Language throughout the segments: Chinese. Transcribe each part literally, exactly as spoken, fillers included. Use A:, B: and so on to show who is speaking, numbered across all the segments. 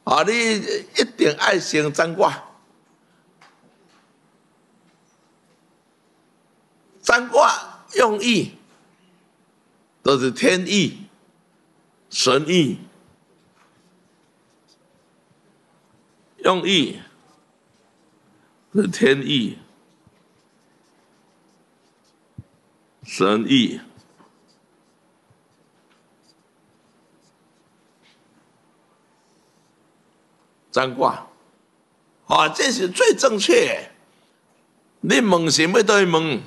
A: 啊，你一定爱先占卦。占卦用意都是天意、神意，用意是天意、神意。占卦，啊，这是最正确的。你问什么都要问，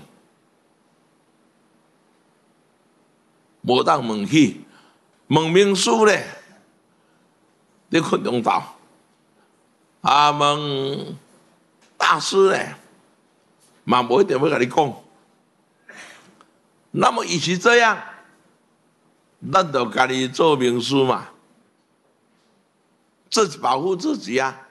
A: 无当问起。问名师咧，你困中道；啊，问大师咧，嘛无一定要跟你讲。那么，与其这样，咱就家己做名师嘛。自己保护自己啊，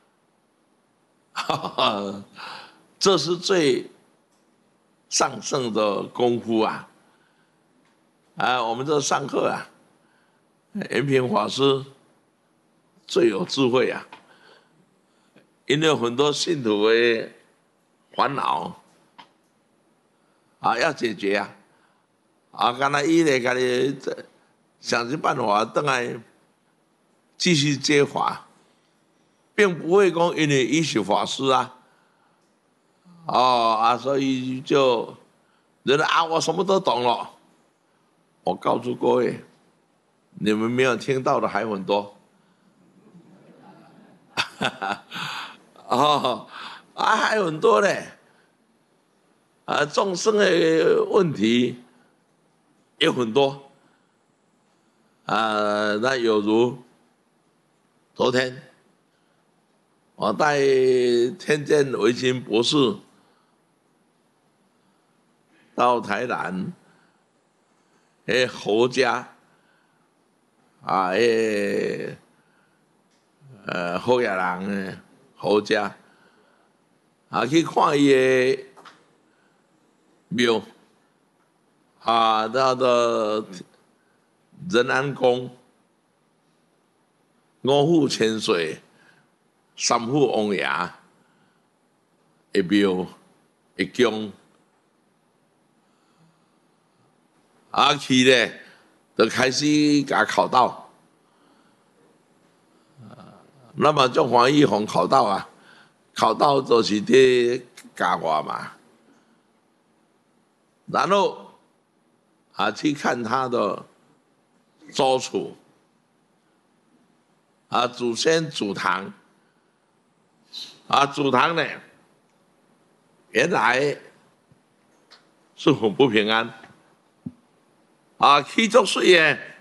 A: 这是最上乘的功夫啊！啊，我们这上课啊，延平法师最有智慧啊，因为很多信徒的烦恼啊要解决啊，啊，刚才伊咧，家己想尽办法等来。继续接法，并不会讲因为伊是法师啊，哦啊，所以就人啊，我什么都懂了。我告诉各位，你们没有听到的还很多。哦啊，还有很多嘞，啊，众生的问题有很多啊，那有如。昨天，我带天健维新博士到台南，诶，侯家啊，诶，呃，侯亚郎诶，侯家啊，去看伊的庙啊，到到仁安宫。五虎千岁、三虎王爷的庙的宫，啊去咧，就开始给他考到，那么就黄玉红考到啊，考到就是伫教我嘛，然后啊去看他的周楚。啊，祖先祖堂，啊，祖堂呢，原来是很不平安，啊，起作水诶，